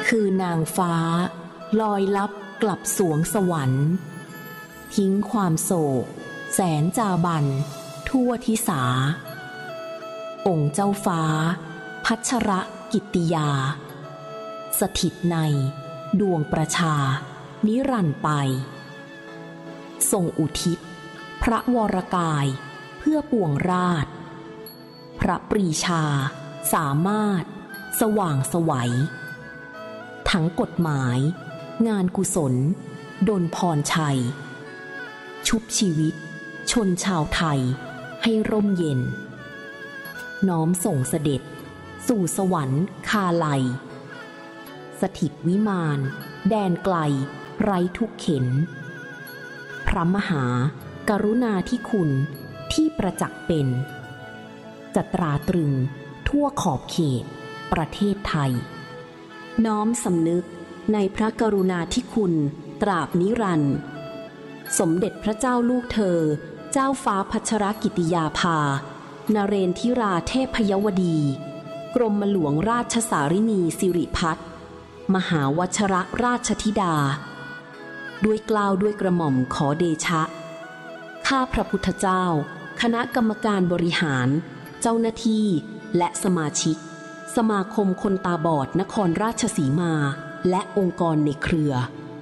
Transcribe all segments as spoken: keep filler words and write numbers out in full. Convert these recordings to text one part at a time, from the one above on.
คือนางฟ้าลอยลับกลับสวงสวรรค์ทิ้งความโศกแสนจาบันทั่วทิสาองค์เจ้าฟ้าพัชรกิตติยาสถิตในดวงประชานิรันดร์ไปทรงอุทิศพระวรกายเพื่อปวงราชพระปรีชาสามารถสว่างไสวทั้งกฎหมายงานกุศลดลพรชัยชุบชีวิตชนชาวไทยให้ร่มเย็นน้อมส่งเสด็จสู่สวรรค์คาไลสถิตวิมานแดนไกลไร้ทุกเข็นพระมหากรุณาธิคุณที่ประจักษ์เป็นจะตราตรึงทั่วขอบเขตประเทศไทยน้อมสำนึกในพระกรุณาธิคุณตราบนิรันดร์สมเด็จพระเจ้าลูกเธอเจ้าฟ้าพัชรกิติยาภานเรนทิราเทพยวดีกรมหลวงราชสารินีสิริพัฒน์มหาวชรราชธิดาด้วยเกล้าด้วยกระหม่อมขอเดชะข้าพระพุทธเจ้าคณะกรรมการบริหารเจ้าหน้าที่และสมาชิกสมาคมคนตาบอดนครราชสีมาและองค์กรในเครือ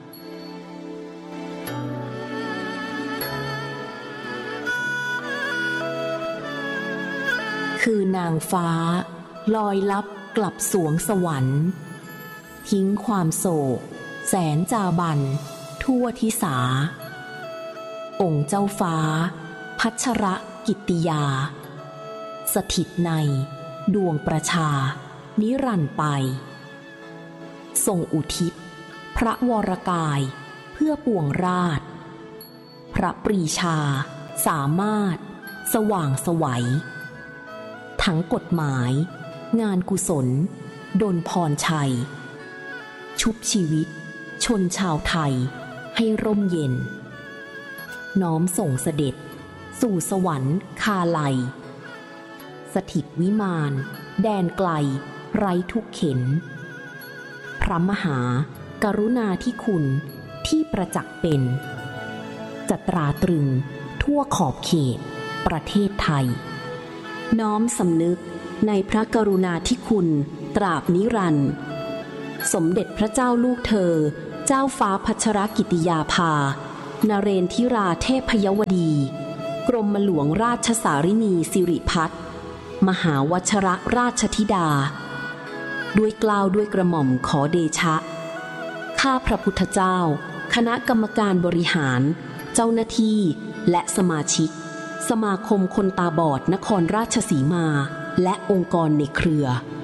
คือนางฟ้าลอยลับกลับสวงสวรรค์ทิ้งความโศกแสนจาบันทั่วทิสาองค์เจ้าฟ้าพัชรกิตติยาสถิตในดวงประชานิรันดร์ไปทรงอุทิศพระวรกายเพื่อปวงราชพระปรีชาสามารถสว่างไสวทั้งกฎหมายงานกุศลดลพรชัยชุบชีวิตชนชาวไทยให้ร่มเย็นน้อมส่งเสด็จสู่สวรรค์คาไลสถิตวิมานแดนไกลไร้ทุกเข็นพระมหากรุณาธิคุณที่ประจักษ์เป็นจะตราตรึงทั่วขอบเขตประเทศไทยน้อมสำนึกในพระกรุณาธิคุณตราบนิรันดร์สมเด็จพระเจ้าลูกเธอเจ้าฟ้าพัชรกิติยาภานเรนทิราเทพยวดีกรมหลวงราชสารินีสิริพัฒน์มหาวชรราชธิดาด้วยเกล้าด้วยกระหม่อมขอเดชะข้าพระพุทธเจ้าคณะกรรมการบริหารเจ้าหน้าที่และสมาชิกสมาคมคนตาบอดนครราชสีมาและองค์กรในเครือ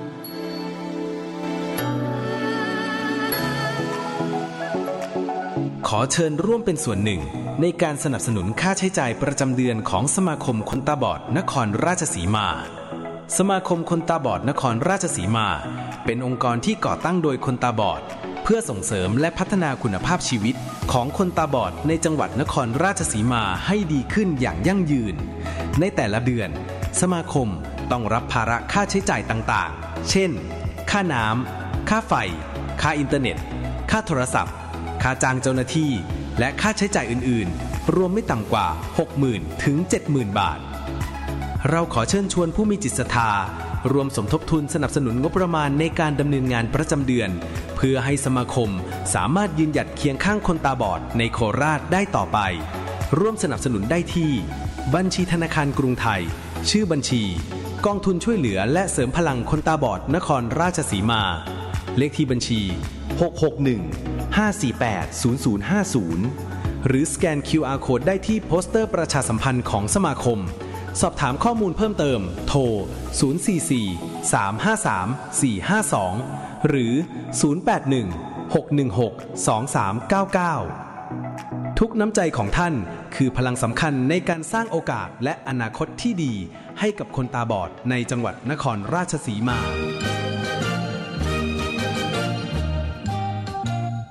ขอเชิญร่วมเป็นส่วนหนึ่งในการสนับสนุนค่าใช้จ่ายประจำเดือนของสมาคมคนตาบอดนครราชสีมาสมาคมคนตาบอดนครราชสีมาเป็นองค์กรที่ก่อตั้งโดยคนตาบอดเพื่อส่งเสริมและพัฒนาคุณภาพชีวิตของคนตาบอดในจังหวัดนครราชสีมาให้ดีขึ้นอย่างยั่งยืนในแต่ละเดือนสมาคมต้องรับภาระค่าใช้จ่ายต่างๆเช่นค่าน้ำค่าไฟค่าอินเทอร์เน็ตค่าโทรศัพท์ค่าจ้างเจ้าหน้าที่และค่าใช้จ่ายอื่นๆรวมไม่ต่ำกว่า หกหมื่น ถึง เจ็ดหมื่น บาทเราขอเชิญชวนผู้มีจิตศรัทธารวมสมทบทุนสนับสนุนงบประมาณในการดำเนินงานประจำเดือนเพื่อให้สมาคมสามารถยืนหยัดเคียงข้างคนตาบอดในโคราชได้ต่อไปร่วมสนับสนุนได้ที่บัญชีธนาคารกรุงไทยชื่อบัญชีกองทุนช่วยเหลือและเสริมพลังคนตาบอดนครราชสีมาเลขที่บัญชีหก หก หนึ่ง ห้า สี่ แปด ศูนย์ ศูนย์ ห้า ศูนย์หรือสแกน คิว อาร์ Code ได้ที่โปสเตอร์ประชาสัมพันธ์ของสมาคมสอบถามข้อมูลเพิ่มเติมโทรศูนย์ สี่ สี่ สาม ห้า สาม สี่ ห้า สองหรือศูนย์ แปด หนึ่ง หก หนึ่ง หก สอง สาม เก้า เก้าทุกน้ำใจของท่านคือพลังสำคัญในการสร้างโอกาสและอนาคตที่ดีให้กับคนตาบอดในจังหวัดนครราชสีมา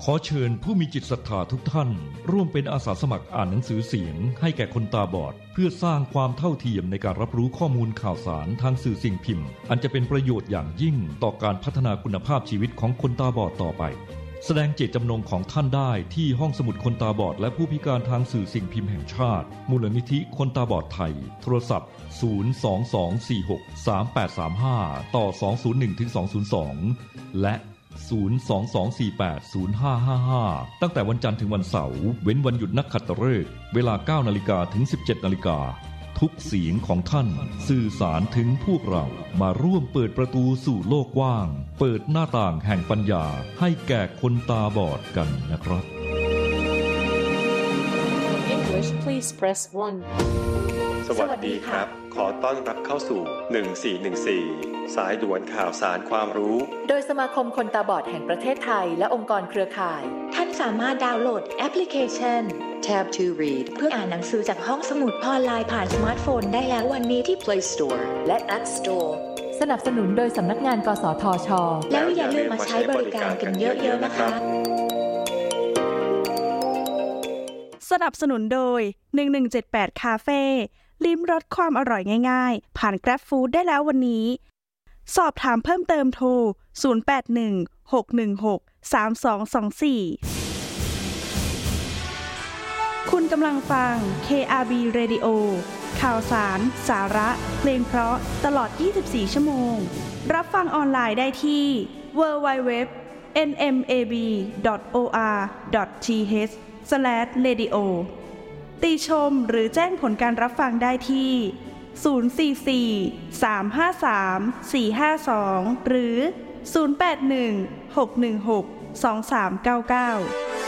ขอเชิญผู้มีจิตศรัทธาทุกท่านร่วมเป็นอาสาสมัครอ่านหนังสือเสียงให้แก่คนตาบอดเพื่อสร้างความเท่าเทียมในการรับรู้ข้อมูลข่าวสารทางสื่อสิ่งพิมพ์อันจะเป็นประโยชน์อย่างยิ่งต่อการพัฒนาคุณภาพชีวิตของคนตาบอดต่อไปแสดงเจตจำนงของท่านได้ที่ห้องสมุดคนตาบอดและผู้พิการทางสื่อสิ่งพิมพ์แห่งชาติมูลนิธิคนตาบอดไทยโทรศัพท์ศูนย์ สอง สอง สี่ หก สาม แปด สาม ห้าต่อสองศูนย์หนึ่งถึงสองศูนย์สองและศูนย์ สอง สอง สี่ แปด ศูนย์ ห้า ห้า ห้าตั้งแต่วันจันทร์ถึงวันเสาร์เว้นวันหยุดนักขัตฤกษ์เวลา เก้านาฬิกา ถึง สิบเจ็ดนาฬิกาทุกเสียงของท่านสื่อสารถึงพวกเรามาร่วมเปิดประตูสู่โลกกว้างเปิดหน้าต่างแห่งปัญญาให้แก่คนตาบอดกันนะครับ English please press one สวัสดีครับขอต้อนรับเข้าสู่หนึ่งสี่หนึ่งสี่สายด่วนข่าวสารความรู้โดยสมาคมคนตาบอดแห่งประเทศไทยและองค์กรเครือข่ายท่านสามารถดาวน์โหลดแอปพลิเคชัน Tab to Read เพื่ออ่านหนังสือจากห้องสมุดออนไลน์ผ่านสมาร์ทโฟนได้แล้ววันนี้ที่ Play Store และ App Store สนับสนุนโดยสำนักงานกสทช. แล้วอย่าลืมมาใช้บริการกันเยอะๆนะคะสนับสนุนโดยหนึ่งหนึ่งเจ็ดแปดคาเฟ่ลิ้มรสความอร่อยง่ายๆผ่าน Grab Food ได้แล้ววันนี้สอบถามเพิ่มเติมโทรศูนย์ แปด หนึ่ง หก หนึ่ง หก สาม สอง สอง สี่คุณกำลังฟัง เค อาร์ บี Radio ข่าวสารสาระเพลงเพราะตลอดยี่สิบสี่ชั่วโมงรับฟังออนไลน์ได้ที่ ดับเบิลยู ดับเบิลยู ดับเบิลยู ดอท เอ็น เอ็ม เอ บี ดอท โอ อาร์ ดอท ที เอช สแลช เรดิโอ ติชมหรือแจ้งผลการรับฟังได้ที่ศูนย์ สี่ สี่ สาม ห้า สาม สี่ ห้า สองหรือศูนย์ แปด หนึ่ง หก หนึ่ง หก สอง สาม เก้า เก้า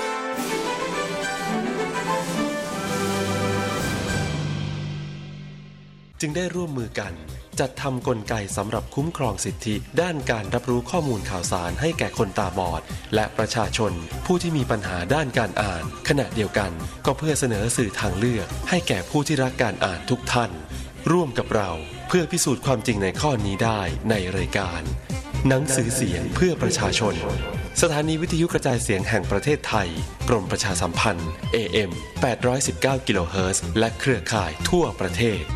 จึงได้ร่วมมือกันจัดทำกลไกสำหรับคุ้มครองสิทธิด้านการรับรู้ข้อมูลข่าวสารให้แก่คนตาบอดและประชาชนผู้ที่มีปัญหาด้านการอ่านขณะเดียวกันก็เพื่อเสนอสื่อทางเลือกให้แก่ผู้ที่รักการอ่านทุกท่านร่วมกับเราเพื่อพิสูจน์ความจริงในข้อนี้ได้ในรายการหนังสือเสียงเพื่อประชาชนสถานีวิทยุกระจายเสียงแห่งประเทศไทยกรมประชาสัมพันธ์ เอ เอ็ม แปดร้อยสิบเก้า กิโลเฮิรตซ์และเครือข่ายทั่วประเทศ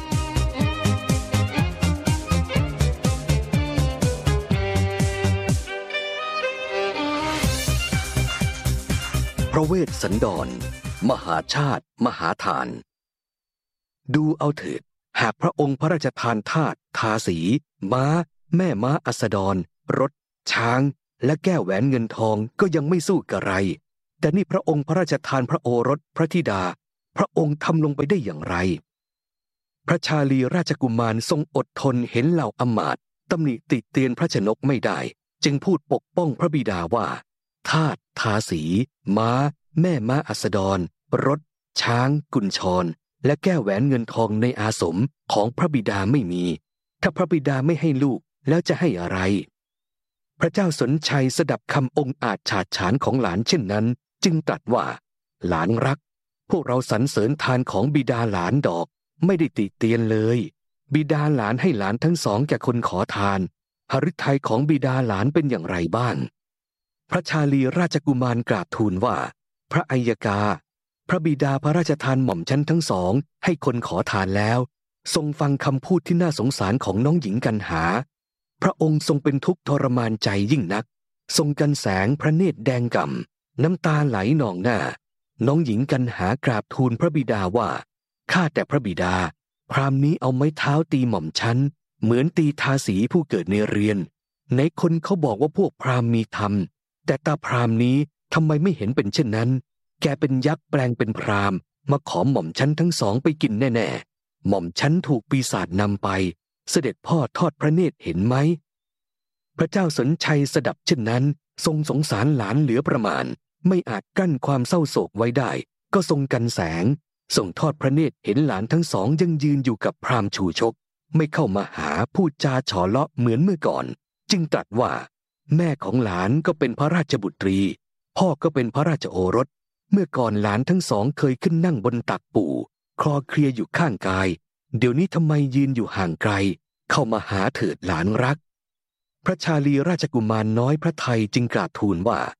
พระเวสสันดรมหาชาติมหาทานดูเอาเถิดหากพระองค์พระราชทานทาสทาสีม้าแม่ม้าอัสดรรถช้างและแก้วแหวนเงินทองก็ยังไม่สู้กระไรแต่นี่พระองค์พระราชทานพระโอรสพระธิดาพระองค์ทำลงไปได้อย่างไรพระชาลีราชกุมารทรงอดทนเห็นเหล่าอมาตย์ตำหนิติเตียนพระชนกไม่ได้จึงพูดปกป้องพระบิดาว่าทาสทาสีม้าแม่ม้าอัสดรรถช้างกุญชรและแก้วแหวนเงินทองในอาสมของพระบิดาไม่มีถ้าพระบิดาไม่ให้ลูกแล้วจะให้อะไรพระเจ้าสนชัยสดับคำองอาจฉาดฉานของหลานเช่นนั้นจึงตรัสว่าหลานรักพวกเราสรรเสริญทานของบิดาหลานดอกไม่ได้ติเตียนเลยบิดาหลานให้หลานทั้งสองแก่คนขอทานหฤทัยของบิดาหลานเป็นอย่างไรบ้างพระชาลีราชกุมารกราบทูลว่าพระอัยกาพระบิดาพระราชทานหม่อมชั้นทั้งสองให้คนขอทานแล้วทรงฟังคำพูดที่น่าสงสารของน้องหญิงกันหาพระองค์ทรงเป็นทุกข์ทรมานใจยิ่งนักทรงกันแสงพระเนตรแดงก่ำน้ำตาไหลนองหน้าน้องหญิงกันหากราบทูลพระบิดาว่าข้าแต่พระบิดาพราหมณ์นี้เอาไม้เท้าตีหม่อมชั้นเหมือนตีทาสีผู้เกิดในเรือนในคนเขาบอกว่าพวกพราหมณ์มีธรรมแต่ตาพราหมณ์นี้ทำไมไม่เห็นเป็นเช่นนั้นแกเป็นยักษ์แปลงเป็นพราหมณ์มาขอหม่อมชั้นทั้งสองไปกินแน่ๆหม่อมชั้นถูกปีศาจนำไปเสด็จพ่อทอดพระเนตรเห็นไหมพระเจ้าสนชัยสดับเช่นนั้นทรงสงสารหลานเหลือประมาณไม่อาจกั้นความเศร้าโศกไว้ได้ก็ทรงกันแสงทรงทอดพระเนตรเห็นหลานทั้งสองยังยืนอยู่กับพราหมณ์ชูชกไม่เข้ามาหาพูดจาฉอเลาะเหมือนเมื่อก่อนจึงตรัสว่าแม่ของหลานก็เป็นพระราชบุตรีพ่อก็เป็นพระราชโอรสเมื่อก่อนหลานทั้งสองเคยขึ้นนั่งบนตักปู่คลอเคลียอยู่ข้างกายเดี๋ยวนี้ทำไมยืนอยู่ห่างไกลเข้ามาหาเถิดหลานรักพระชาลีราชกุมารน้อยพระทัยจึงกราบทูลว่าพ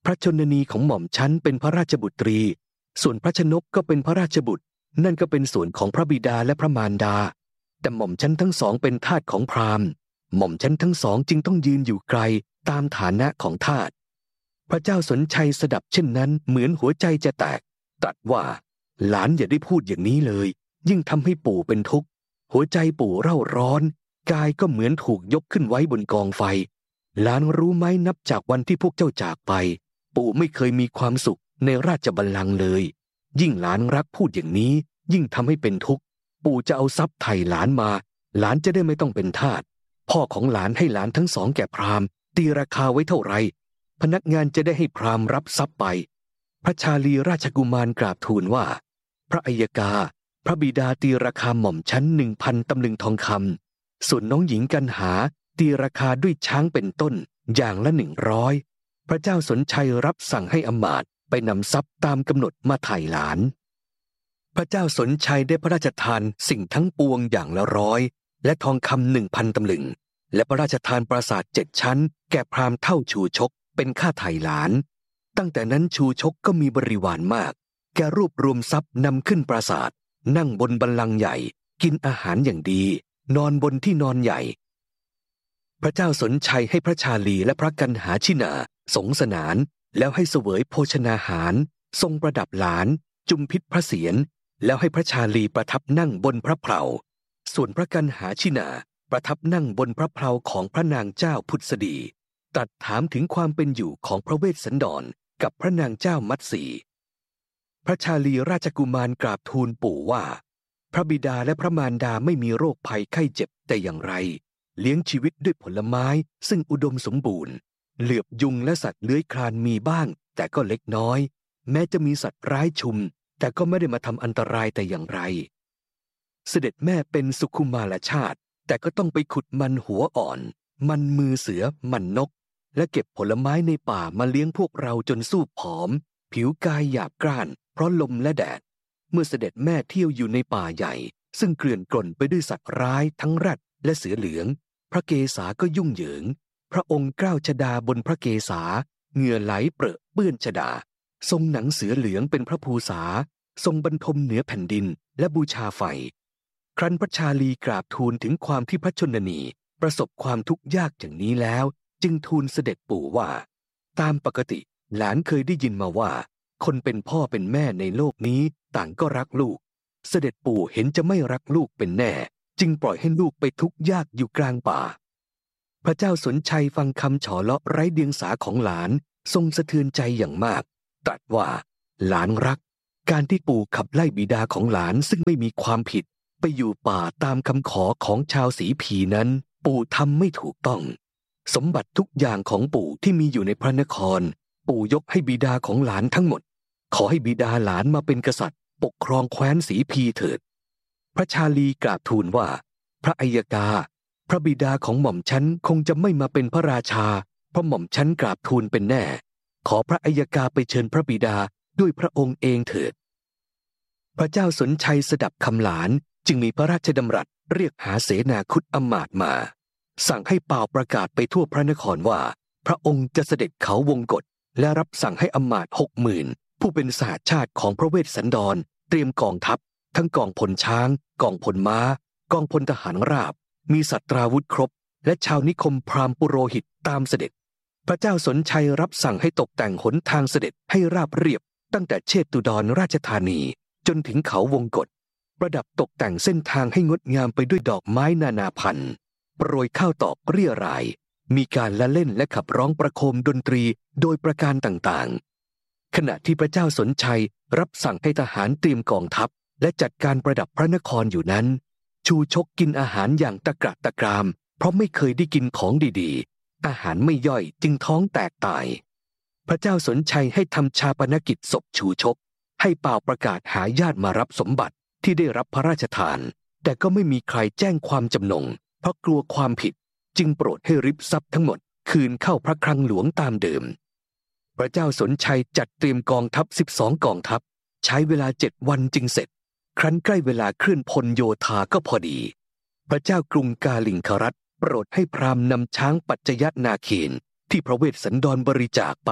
ระชนนีของหม่อมชั้นเป็นพระราชบุตรีส่วนพระชนกก็เป็นพระราชบุตรนั่นก็เป็นส่วนของพระบิดาและพระมารดาแต่หม่อมชั้นทั้งสองเป็นทาสของพราหมณ์หม่อมชั้นทั้งสองจึงต้องยืนอยู่ไกลตามฐานะของทาสพระเจ้าสนชัยสดับเช่นนั้นเหมือนหัวใจจะแตกตรัสว่าหลานอย่าได้พูดอย่างนี้เลยยิ่งทำให้ปู่เป็นทุกข์หัวใจปู่เร่าร้อนกายก็เหมือนถูกยกขึ้นไว้บนกองไฟหลานรู้ไหมนับจากวันที่พวกเจ้าจากไปปู่ไม่เคยมีความสุขในราชบัลลังก์เลยยิ่งหลานรักพูดอย่างนี้ยิ่งทำให้เป็นทุกข์ปู่จะเอาทรัพย์ไถ่หลานมาหลานจะได้ไม่ต้องเป็นทาสพ่อของหลานให้หลานทั้งสองแก่พราหมณ์ตีราคาไว้เท่าไรพนักงานจะได้ให้พราหมณ์รับทรัพย์ไปพระชาลีราชกุมารกราบทูลว่าพระอัยกาพระบิดาตีราคาหม่อมชั้นหนึ่งพันตำลึงทองคำส่วนน้องหญิงกันหาตีราคาด้วยช้างเป็นต้นอย่างละหนึ่งร้อยพระเจ้าสนชัยรับสั่งให้อมาตย์ไปนำทรัพย์ตามกำหนดมาไถ่หลานพระเจ้าสนชัยได้พระราชทานสิ่งทั้งปวงอย่างละร้อยและทองคำหนึ่งพันตำลึงและพระราชทานปราสาทเจ็ดชั้นแก่พราหมณ์เท่าชูชกเป็นค่าไถ่หลานตั้งแต่นั้นชูชกก็มีบริวารมากแกรวบรวมทรัพย์นำขึ้นปราสาทนั่งบนบัลลังก์ใหญ่กินอาหารอย่างดีนอนบนที่นอนใหญ่พระเจ้าสนชัยให้พระชาลีและพระกันหาชินาสงสนานแล้วให้เสวยโภชนาหารทรงประดับหลานจุมพิษพระเศียรแล้วให้พระชาลีประทับนั่งบนพระเพลาส่วนพระกันหาชินาประทับนั่งบนพระเพลาของพระนางเจ้าพุทธสดีตรัสถามถึงความเป็นอยู่ของพระเวสสันดรกับพระนางเจ้ามัตสีพระชาลีราชกุมารกราบทูลปู่ว่าพระบิดาและพระมารดาไม่มีโรคภัยไข้เจ็บแต่อย่างไรเลี้ยงชีวิตด้วยผลไม้ซึ่งอุดมสมบูรณ์เหลือบยุงและสัตว์เลื้อยคลานมีบ้างแต่ก็เล็กน้อยแม้จะมีสัตว์ร้ายชุมแต่ก็ไม่ได้มาทำอันตรายแต่อย่างไรเสด็จแม่เป็นสุขุมารชาติแต่ก็ต้องไปขุดมันหัวอ่อนมันมือเสือมันนกและเก็บผลไม้ในป่ามาเลี้ยงพวกเราจนสู้ผอมผิวกายหยาบกร้านเพราะลมและแดดเมื่อเสด็จแม่เที่ยวอยู่ในป่าใหญ่ซึ่งเกลื่อนกล่นไปด้วยสัตว์ร้ายทั้งแรดและเสือเหลืองพระเกศาก็ยุ่งเหยิงพระองค์กล้าวชฎาบนพระเกศาเหงื่อไหลเปรอะเปื้อนชฎาทรงหนังเสือเหลืองเป็นพระภูษาทรงบรรทมเหนือแผ่นดินและบูชาไฟครั้นพระชาลีกราบทูลถึงความที่พระชนนีประสบความทุกข์ยากอย่างนี้แล้วจึงทูลเสด็จปู่ว่าตามปกติหลานเคยได้ยินมาว่าคนเป็นพ่อเป็นแม่ในโลกนี้ต่างก็รักลูกเสด็จปู่เห็นจะไม่รักลูกเป็นแน่จึงปล่อยให้ลูกไปทุกข์ยากอยู่กลางป่าพระเจ้าสนชัยฟังคำฉอเลาะไร้เดียงสาของหลานทรงสะเทือนใจอย่างมากตรัสว่าหลานรักการที่ปู่ขับไล่บิดาของหลานซึ่งไม่มีความผิดไปอยู่ป่าตามคำขอของชาวสีพีนั้นปู่ทำไม่ถูกต้องสมบัติทุกอย่างของปู่ที่มีอยู่ในพระนครปู่ยกให้บิดาของหลานทั้งหมดขอให้บิดาหลานมาเป็นกษัตริย์ปกครองแคว้นสีพีเถิดพระชาลีกราบทูลว่าพระอัยกาพระบิดาของหม่อมชั้นคงจะไม่มาเป็นพระราชาเพราะหม่อมชั้นกราบทูลเป็นแน่ขอพระอัยกาไปเชิญพระบิดาด้วยพระองค์เองเถิดพระเจ้าสนชัยสดับคำหลานจึงมีพระราชดำรัสเรียกหาเสนาคุตอมาตย์มาสั่งให้เป่าประกาศไปทั่วพระนครว่าพระองค์จะเสด็จเขาวงกฏและรับสั่งให้อมาตย์หกหมื่นผู้เป็นสหชาติของพระเวสสันดรเตรียมกองทัพทั้งกองพลช้างกองพลม้ากองพลทหารราบมีสัตราวุธครบและชาวนิคมพราหมณ์ปุโรหิตตามเสด็จพระเจ้าสนชัยรับสั่งให้ตกแต่งหนทางเสด็จให้ราบเรียบตั้งแต่เชตุดรราชธานีจนถึงเขาวงกฏประดับตกแต่งเส้นทางให้งดงามไปด้วยดอกไม้นานาพันธุ์โปรยข้าวตอกเรี่ยรายมีการละเล่นและขับร้องประโคมดนตรีโดยประการต่างๆขณะที่พระเจ้าสนชัยรับสั่งให้ทหารเตรียมกองทัพและจัดการประดับพระนครอยู่นั้นชูชกกินอาหารอย่างตะกระตะกรามเพราะไม่เคยได้กินของดีๆอาหารไม่ย่อยจึงท้องแตกตายพระเจ้าสนชัยให้ทำชาปนกิจศพชูชกให้เป่าประกาศหาญาติมารับสมบัติที่ได้รับพระราชทานแต่ก็ไม่มีใครแจ้งความจำนงเพราะกลัวความผิดจึงโปรดให้ริบทรัพย์ทั้งหมดคืนเข้าพระคลังหลวงตามเดิมพระเจ้าสนชัยจัดเตรียมกองทัพสิบสองกองทัพใช้เวลาเจ็ดวันจึงเสร็จครั้นใกล้เวลาเคลื่อนพลโยธาก็พอดีพระเจ้ากรุงกาลิงครัฐโปรดให้พราหมณ์นำช้างปัจจยนาเคนที่พระเวสสันดรบริจาคไป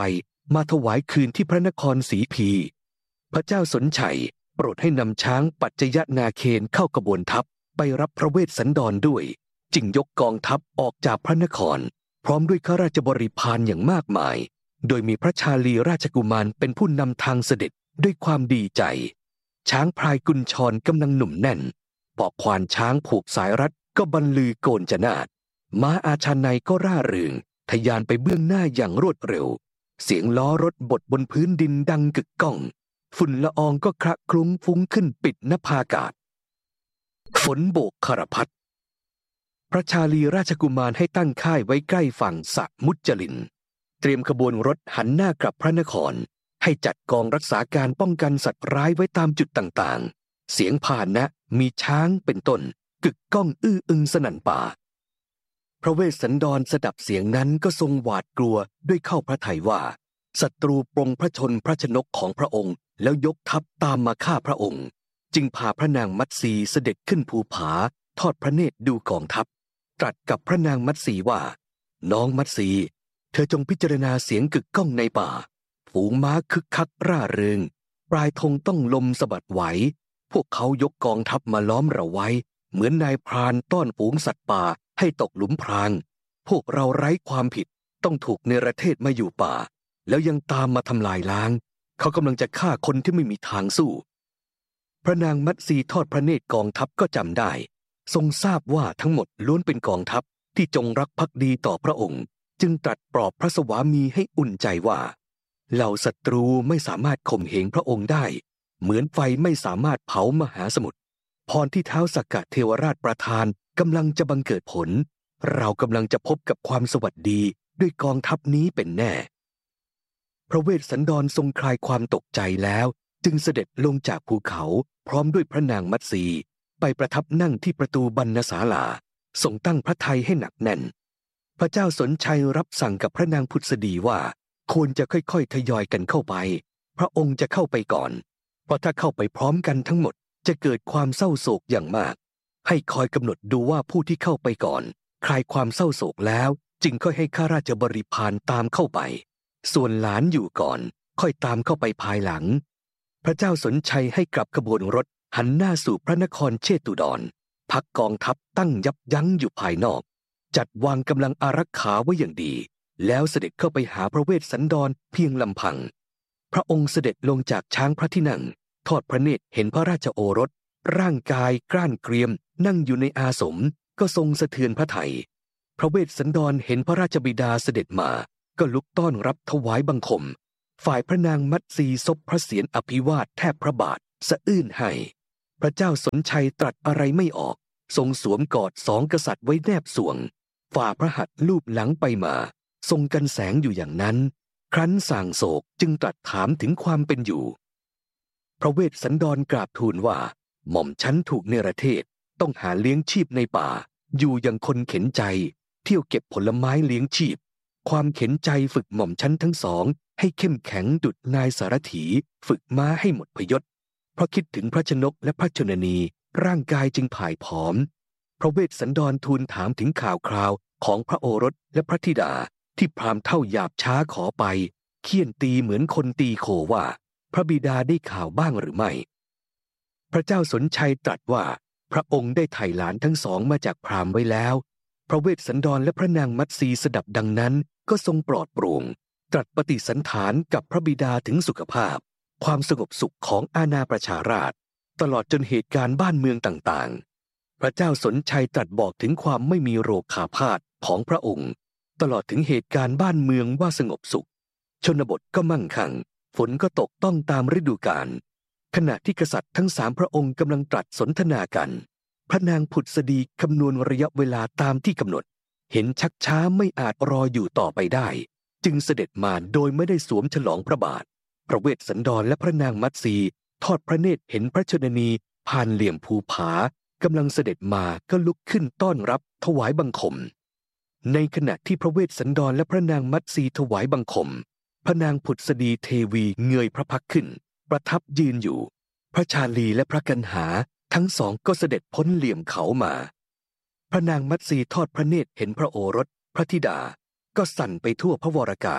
มาถวายคืนที่พระนครศรีพีพระเจ้าสนชัยโปรดให้นำช้างปัจจยนาเคนเข้ากระบวนทัพไปรับพระเวสสันดรด้วยจึงยกกองทัพออกจากพระนครพร้อมด้วยข้าราชบริพารอย่างมากมายโดยมีพระชาลีราชกุมารเป็นผู้นำทางเสด็จด้วยความดีใจช้างพลายกุญชรกำลังหนุ่มแน่นปอกควานช้างผูกสายรัดก็บรรลือโกนจนาดม้าอาชาไนก็ร่าเริงทะยานไปเบื้องหน้าอย่างรวดเร็วเสียงล้อรถบดบนพื้นดินดังกึกก้องฝุ่นละอองก็คละคลุ้งฟุ้งขึ้นปิดนภาอากาศฝนโบกคารพัดพระชาลีราชกุมารให้ตั้งค่ายไว้ใกล้ฝั่งสระมุจลินเตรียมขบวนรถหันหน้ากลับพระนครให้จัดกองรักษาการป้องกันสัตว์ร้ายไว้ตามจุดต่างๆเสียงพาหนะมีช้างเป็นต้นกึกก้องอื้ออึงสนั่นป่าพระเวสสันดรสดับเสียงนั้นก็ทรงหวาดกลัวด้วยเข้าพระทัยว่าศัตรูปรงพระชนพระชนกของพระองค์แล้วยกทัพตามมาฆ่าพระองค์จึงพาพระนางมัตสีเสด็จขึ้นภูผาทอดพระเนตรดูกองทัพตรัสกับพระนางมัตสีว่าน้องมัตสีเธอจงพิจารณาเสียงกึกก้องในป่าฝูงม้าคึกคักร่าเริงปลายธงต้องลมสะบัดไหวพวกเขายกกองทัพมาล้อมเราไว้เหมือนนายพรานต้อนฝูงสัตว์ป่าให้ตกหลุมพรางพวกเราไร้ความผิดต้องถูกเนรเทศมาอยู่ป่าแล้วยังตามมาทำลายล้างเขากำลังจะฆ่าคนที่ไม่มีทางสู้พระนางมัตสีทอดพระเนตรกองทัพก็จำได้ทรงทราบว่าทั้งหมดล้วนเป็นกองทัพที่จงรักภักดีต่อพระองค์จึงตรัสปลอบพระสวามีให้อุ่นใจว่าเหล่าศัตรูไม่สามารถข่มเหงพระองค์ได้เหมือนไฟไม่สามารถเผามหาสมุทรพรที่เท้าสักกะเทวราชประทานกำลังจะบังเกิดผลเรากำลังจะพบกับความสวัสดีด้วยกองทัพนี้เป็นแน่พระเวสสันดรทรงคลายความตกใจแล้วจึงเสด็จลงจากภูเขาพร้อมด้วยพระนางมัตสีไปประทับนั่งที่ประตูบรรณศาลาทรงตั้งพระทัยให้หนักแน่นพระเจ้าสนชัยรับสั่งกับพระนางพุทธดีว่าควรจะค่อยๆทยอยกันเข้าไปพระองค์จะเข้าไปก่อนเพราะถ้าเข้าไปพร้อมกันทั้งหมดจะเกิดความเศร้าโศกอย่างมากให้คอยกำหนดดูว่าผู้ที่เข้าไปก่อนคลายความเศร้าโศกแล้วจึงค่อยให้ข้าราชบริพารตามเข้าไปส่วนหลานอยู่ก่อนค่อยตามเข้าไปภายหลังพระเจ้าสนชัยให้กลับขบวนรถหันหน้าสู่พระนครเชตุดรพักกองทัพตั้งยับยั้งอยู่ภายนอกจัดวางกำลังอารักขาไว้อย่างดีแล้วเสด็จเข้าไปหาพระเวสสันดรเพียงลำพังพระองค์เสด็จลงจากช้างพระที่นั่งทอดพระเนตรเห็นพระราชโอรสร่างกายกล้านเกรียมนั่งอยู่ในอาสมก็ทรงสะเทือนพระทัยพระเวสสันดรเห็นพระราชบิดาเสด็จมาก็ลุกต้อนรับถวายบังคมฝ่ายพระนางมัตสีซบพระเศียรอภิวาทแทบพระบาทสะอื้นให้พระเจ้าสนชัยตรัสอะไรไม่ออกทรงสวมกอดสองกษัตริย์ไว้แนบสวงฝ่าพระหัตถ์ลูบหลังไปมาทรงกันแสงอยู่อย่างนั้นครั้นส่างโศกจึงตรัสถามถึงความเป็นอยู่พระเวสสันดรกราบทูลว่าหม่อมชั้นถูกเนรเทศต้องหาเลี้ยงชีพในป่าอยู่อย่างคนเข็นใจเที่ยวเก็บผลไม้เลี้ยงชีพความเข็นใจฝึกหม่อมชั้นทั้งสองให้เข้มแข็งดุจนายสารถีฝึกม้าให้หมดพยศเพราะคิดถึงพระชนกและพระชนนีร่างกายจึงผายผอมพระเวสสันดรทูลถามถึงข่าวคราวของพระโอรสและพระธิดาที่พราหมณ์เท่าหยาบช้าขอไปเคี่ยนตีเหมือนคนตีโคว่าพระบิดาได้ข่าวบ้างหรือไม่พระเจ้าสนชัยตรัสว่าพระองค์ได้ไถ่หลานทั้งสองมาจากพราหมณ์ไว้แล้วพระเวสสันดรและพระนางมัตสีสดับดังนั้นก็ทรงปลอดโปร่งตรัสปฏิสันถานกับพระบิดาถึงสุขภาพความสงบสุขของอาณาประชาราษฎร์ตลอดจนเหตุการณ์บ้านเมืองต่างๆพระเจ้าสนชัยตรัสบอกถึงความไม่มีโรคขาพาธของพระองค์ตลอดถึงเหตุการณ์บ้านเมืองว่าสงบสุขชนบทก็มั่งคั่งฝนก็ตกต้องตามฤดูกาลขณะที่กษัตริย์ทั้งสามพระองค์กำลังตรัสสนทนากันพระนางผุดสดีคำนวณระยะเวลาตามที่กำหนดเห็นชักช้าไม่อาจรออยู่ต่อไปได้จึงเสด็จมาโดยไม่ได้สวมฉลองพระบาทพระเวสสันดรและพระนางมัตสีทอดพระเนตรเห็นพระชนนีผ่านเหลี่ยมภูผากำลังเสด็จมาก็ลุกขึ้นต้อนรับถวายบังคมในขณะที่พระเวสสันดรและพระนางมัตสีถวายบังคมพระนางผุดสดีเทวีเงยพระพักขึ้นประทับยืนอยู่พระชาลีและพระกันหาทั้งสองก็เสด็จพ้นเหลี่ยมเขามาพระนางมัตสีทอดพระเนตรเห็นพระโอรสพระธิดาก็สั่นไปทั่วพระวรกาย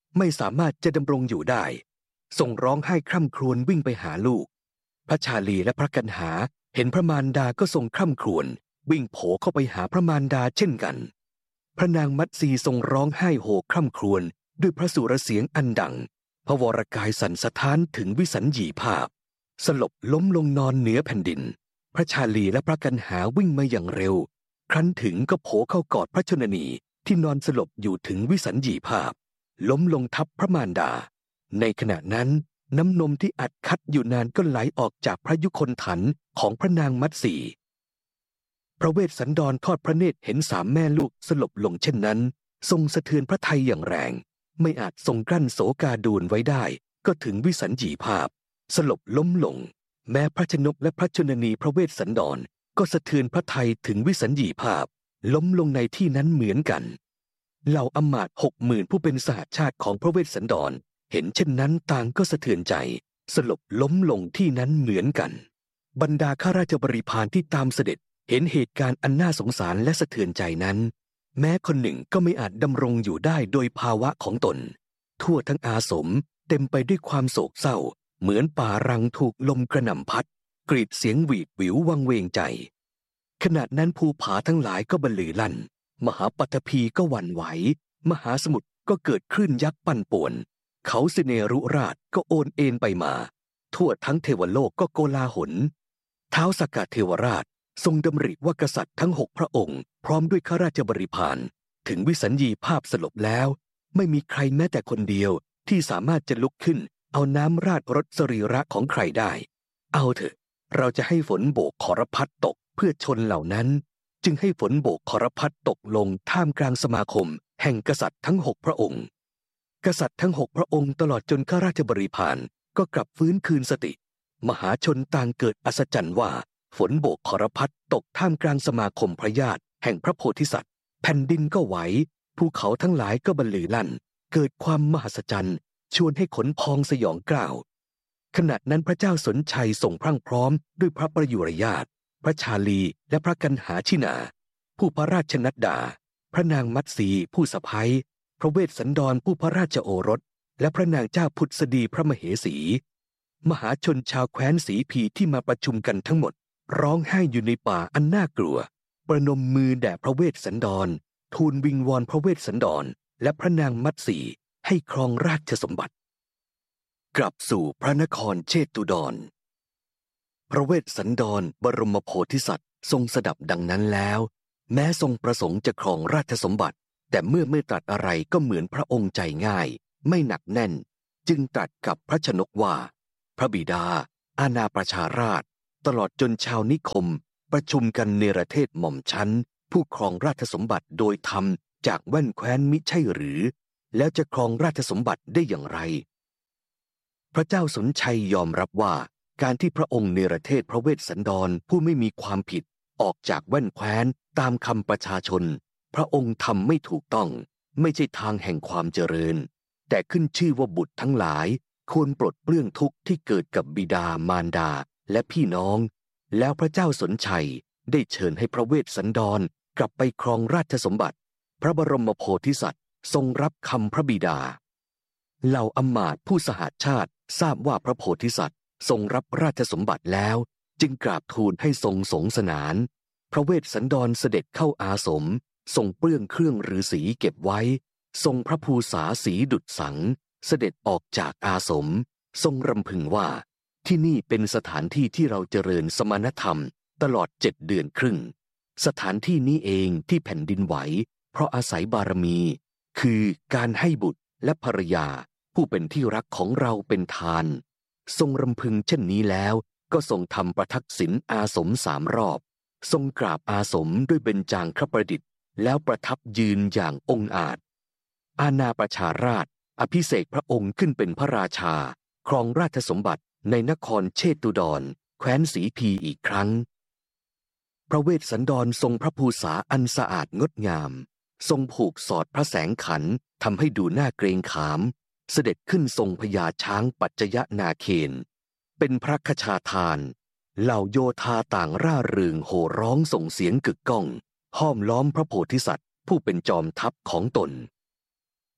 ไม่สามารถจะดำรงอยู่ได้ส่งร้องไห้คร่ำครวญวิ่งไปหาลูกพระชาลีและพระกันหาเห็นพระมารดาก็ทรงคร่ำครวญวิ่งโผเข้าไปหาพระมารดาเช่นกันพระนางมัตสีทรงร้องไห้โหคร่ำครวญด้วยพระสุรเสียงอันดังพระวรกายสั่นสะท้านถึงวิสัญญีภาพสลบล้มลงนอนเหนือแผ่นดินพระชาลีและพระกันหาวิ่งมาอย่างเร็วครั้นถึงก็โผเข้ากอดพระชนนีที่นอนสลบอยู่ถึงวิสัญญีภาพล้มลงทับพระมารดาในขณะนั้นน้ำนมที่อัดคัดอยู่นานก็ไหลออกจากพระยุคลถันของพระนางมัตสีพระเวสสันดรทอดพระเนตรเห็นสามแม่ลูกสลบลงเช่นนั้นทรงสะเทือนพระทัยอย่างแรงไม่อาจทรงกลั้นโศกาดูลไว้ได้ก็ถึงวิสัญญีภาพสลบล้มลงแม้พระชนกและพระชนนีพระเวสสันดรก็สะเทือนพระทัยถึงวิสัญญีภาพล้มลงในที่นั้นเหมือนกันเหล่าอมาตย์หกหมื่นผู้เป็นสหชาติของพระเวสสันดรเห็นเช่นนั้นต่างก็สะเทือนใจสลบล้มลงที่นั้นเหมือนกันบรรดาข้าราชบริพารที่ตามเสด็จเห็นเหตุการณ์อันน่าสงสารและสะเทือนใจนั้นแม้คนหนึ่งก็ไม่อาจดำรงอยู่ได้โดยภาวะของตนทั่วทั้งอาสมเต็มไปด้วยความโศกเศร้าเหมือนป่ารังถูกลมกระหน่ำพัดกรีดเสียงหวีดหวิววังเวงใจขณะนั้นภูผาทั้งหลายก็บรรลือลั่นมหาปัทภีก็หวั่นไหวมหาสมุทรก็เกิดคลื่นยักษ์ปั่นป่วนเขาสิเนรุราชก็โอนเอ็นไปมาทั่วทั้งเทวโลกก็โกลาหลท้าวสักกะเทวราชทรงดำริว่ากษัตริย์ทั้งหกพระองค์พร้อมด้วยข้าราชบริพารถึงวิสัญญีภาพสลบแล้วไม่มีใครแม้แต่คนเดียวที่สามารถจะลุกขึ้นเอาน้ำราดรถสรีระของใครได้เอาเถอะเราจะให้ฝนโบกขรพัดตกเพื่อชนเหล่านั้นจึงให้ฝนโบกขรพัดตกลงท่ามกลางสมาคมแห่งกษัตริย์ทั้งหกพระองค์กษัตริย์ทั้งหกพระองค์ตลอดจนข้าราชบริพารก็กลับฟื้นคืนสติมหาชนต่างเกิดอัศจรรย์ว่าฝนโบกขรพัดตกท่ามกลางสมาคมพระญาติแห่งพระโพธิสัตว์แผ่นดินก็ไหวภูเขาทั้งหลายก็บรรลือลั่นเกิดความมหัศจรรย์ชวนให้ขนพองสยองกล้าวขณะนั้นพระเจ้าสนชัยทรงพรั่งพร้อมด้วยพระประยุรญาติพระชาลีและพระกันหาชินาผู้พระราชนัดดาพระนางมัตสีผู้สะใภ้พระเวสสันดรผู้พระราชโอรสและพระนางเจ้าพุทธสดีพระมเหสีมหาชนชาวแคว้นสีพีที่มาประชุมกันทั้งหมดร้องไห้อยู่ในป่าอันน่ากลัวประนมมือแด่พระเวสสันดรทูลวิงวอนพระเวสสันดรและพระนางมัตสีให้ครองราชสมบัติกลับสู่พระนครเชตุดรพระเวสสันดรบรมโพธิสัตว์ทรงสดับดังนั้นแล้วแม้ทรงประสงค์จะครองราชสมบัติแต่เมื่อไม่ตรัสอะไรก็เหมือนพระองค์ใจง่ายไม่หนักแน่นจึงตรัสกับพระชนกว่าพระบิดาอาณาประชาราชตลอดจนชาวนิคมประชุมกันเนรเทศหม่อมชั้นผู้ครองราชสมบัติโดยธรรมจากแว่นแคว้นมิใช่หรือแล้วจะครองราชสมบัติได้อย่างไรพระเจ้าสนชัยยอมรับว่าการที่พระองค์เนรเทศพระเวสสันดรผู้ไม่มีความผิดออกจากแว่นแคว้นตามคำประชาชนพระองค์ทำไม่ถูกต้องไม่ใช่ทางแห่งความเจริญแต่ขึ้นชื่อว่าบุตรทั้งหลายควรปลดเปลื้องทุกข์ที่เกิดกับบิดามารดาและพี่น้องแล้วพระเจ้าสนชัยได้เชิญให้พระเวสสันดรกลับไปครองราชสมบัติพระบรมโพธิสัตว์ทรงรับคำพระบิดาเหล่าอมาตย์ผู้สหชาติทราบว่าพระโพธิสัตว์ทรงรับราชสมบัติแล้วจึงกราบทูลให้ทรงสงสนานพระเวสสันดรเสด็จเข้าอาสมทรงเปลื้องเครื่องฤาษีเก็บไว้ทรงพระภูษาสีดุจสังเสด็จออกจากอาสมทรงรำพึงว่าที่นี่เป็นสถานที่ที่เราเจริญสมณธรรมตลอดเจ็ดเดือนครึ่งสถานที่นี้เองที่แผ่นดินไหวเพราะอาศัยบารมีคือการให้บุตรและภรรยาผู้เป็นที่รักของเราเป็นทานทรงรำพึงเช่นนี้แล้วก็ทรงทำประทักษิณอาสมสามรอบทรงกราบอาสมด้วยเบญจางคประดิษฐ์แล้วประทับยืนอย่างองอาจอาณาประชาราชอภิเษกพระองค์ขึ้นเป็นพระราชาครองราชสมบัติในนครเชตุดรแคว้นสีพีอีกครั้งพระเวสสันดรทรงพระภูษาอันสะอาดงดงามทรงผูกสอดพระแสงขันทำให้ดูน่าเกรงขามเสด็จขึ้นทรงพญาช้างปัจจยนาเคนเป็นพระคชาทานเหล่าโยธาต่างร่าเริงโห่ร้องส่งเสียงกึกก้องห้อมล้อมพระโพธิสัตว์ผู้เป็นจอมทัพของตน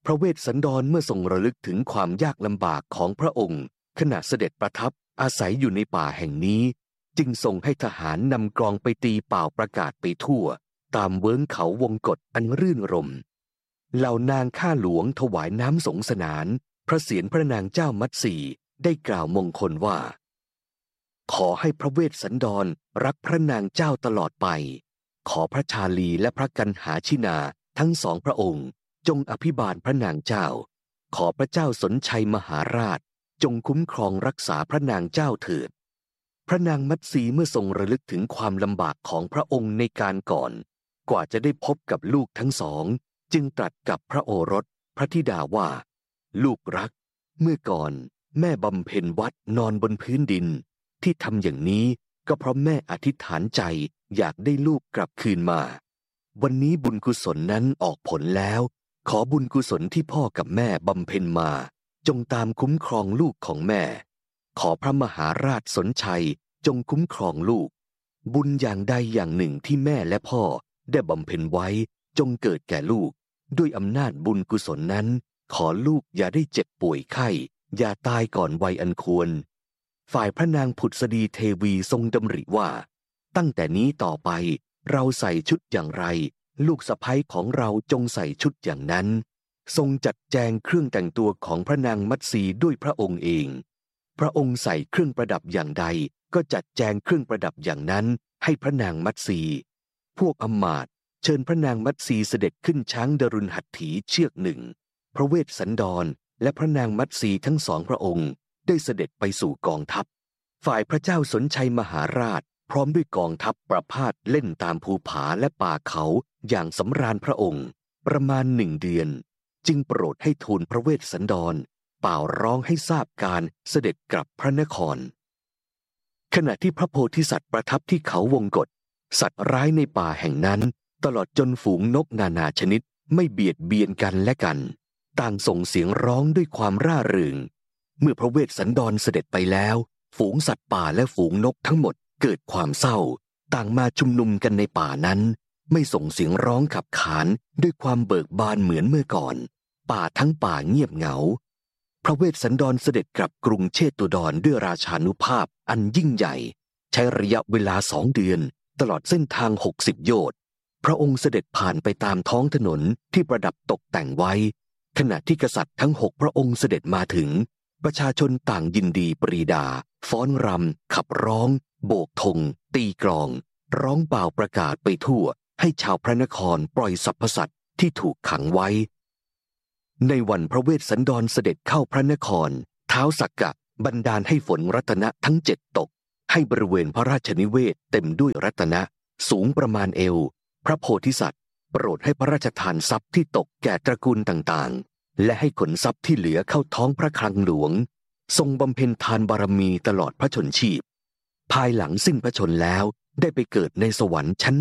พระเวสสันดรเมื่อทรงระลึกถึงความยากลำบากของพระองค์ขณะเสด็จประทับอาศัยอยู่ในป่าแห่งนี้จึงทรงให้ทหารนำกลองไปตีเป่าประกาศไปทั่วตามเวิ้งเขาวงกฏอันรื่นรมเหล่านางข้าหลวงถวายน้ำสงสนานพระเศียรพระนางเจ้ามัตสีได้กล่าวมงคลว่าขอให้พระเวสสันดรรักพระนางเจ้าตลอดไปขอพระชาลีและพระกันหาชินาทั้งสองพระองค์จงอภิบาลพระนางเจ้าขอพระเจ้าสนชัยมหาราชจงคุ้มครองรักษาพระนางเจ้าเถิดพระนางมัตสีเมื่อทรงระลึกถึงความลำบากของพระองค์ในการก่อนกว่าจะได้พบกับลูกทั้งสองจึงตรัสกับพระโอรสพระธิดาว่าลูกรักเมื่อก่อนแม่บำเพ็ญวัดนอนบนพื้นดินที่ทำอย่างนี้ก็เพราะแม่อธิษฐานใจอยากได้ลูกกลับคืนมาวันนี้บุญกุศลนั้นออกผลแล้วขอบุญกุศลที่พ่อกับแม่บำเพ็ญมาจงตามคุ้มครองลูกของแม่ขอพระมหาราชสนชัยจงคุ้มครองลูกบุญอย่างใดอย่างหนึ่งที่แม่และพ่อได้บำเพ็ญไว้จงเกิดแก่ลูกด้วยอำนาจบุญกุศลนั้นขอลูกอย่าได้เจ็บป่วยไข้อย่าตายก่อนวัยอันควรฝ่ายพระนางผุดสดีเทวีทรงดำริว่าตั้งแต่นี้ต่อไปเราใส่ชุดอย่างไรลูกสะใภ้ของเราจงใส่ชุดอย่างนั้นทรงจัดแจงเครื่องแต่งตัวของพระนางมัตสีด้วยพระองค์เองพระองค์ใส่เครื่องประดับอย่างใดก็จัดแจงเครื่องประดับอย่างนั้นให้พระนางมัตสีพวกอำมาตย์เชิญพระนางมัตสีเสด็จขึ้นช้างดรุณหัตถีเชือกหนึ่งพระเวสสันดรและพระนางมัตสีทั้งสองพระองค์ได้เสด็จไปสู่กองทัพฝ่ายพระเจ้าสนชัยมหาราชพร้อมด้วยกองทัพประพาสเล่นตามภูผาและป่าเขาอย่างสำราญพระองค์ประมาณหนึ่งเดือนจึงโปรดให้ทูลพระเวสสันดรเป่าร้องให้ทราบการเสด็จกลับพระนครขณะที่พระโพธิสัตว์ประทับที่เขาวงกฏสัตว์ร้ายในป่าแห่งนั้นตลอดจนฝูงนกนานาชนิดไม่เบียดเบียนกันและกันต่างส่งเสียงร้องด้วยความร่าเริงเมื่อพระเวสสันดรเสด็จไปแล้วฝูงสัตว์ป่าและฝูงนกทั้งหมดเกิดความเศร้าต่างมาชุมนุมกันในป่านั้นไม่ส่งเสียงร้องขับขานด้วยความเบิกบานเหมือนเมื่อก่อนป่าทั้งป่าเงียบเหงาพระเวสสันดรเสด็จกลับกรุงเชตุดรด้วยราชานุภาพอันยิ่งใหญ่ใช้ระยะเวลาสองเดือนตลอดเส้นทางหกสิบโยชน์พระองค์เสด็จผ่านไปตามท้องถนนที่ประดับตกแต่งไว้ขณะที่กษัตริย์ทั้งหกพระองค์เสด็จมาถึงประชาชนต่างยินดีปรีดาฟ้อนรำขับร้องโบกธงตีกลองร้องเป่าประกาศไปทั่วให้ชาวพระนครปล่อยสรรพสัตว์ที่ถูกขังไว้ในวันพระเวสสันดรเสด็จเข้าพระนครท้าวสักกะบันดาลให้ฝนรัตนะทั้งเจ็ดตกให้บริเวณพระราชนิเวศเต็มด้วยรัตนะสูงประมาณเอวพระโพธิสัตว์โปรดให้พระราชทานทรัพย์ที่ตกแก่ตระกูลต่างๆและให้ขนทรัพย์ที่เหลือเข้าท้องพระคลังหลวงทรงบำเพ็ญทานบารมีตลอดพระชนชีพภายหลังสิ้นพระชนแล้วได้ไปเกิดในสวรรค์ชั้น